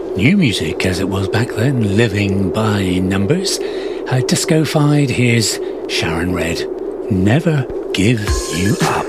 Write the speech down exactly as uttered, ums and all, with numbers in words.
new music as it was back then, Living by Numbers. Uh, Disco-fied, here's Sharon Red, Never Give You Up.